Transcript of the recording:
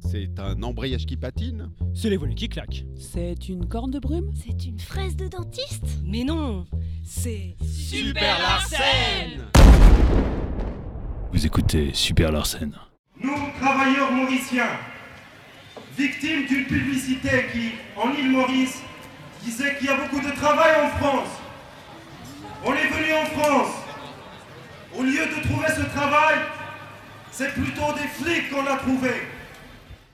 C'est un embrayage qui patine? C'est les volets qui claquent. C'est une corne de brume? C'est une fraise de dentiste? Mais non, c'est... Super Larsen! Vous écoutez Super Larsen. Nous, travailleurs mauriciens, victimes d'une publicité qui, en île Maurice, disait qu'il y a beaucoup de travail en France. On est venu en France. Au lieu de trouver ce travail, c'est plutôt des flics qu'on a trouvé.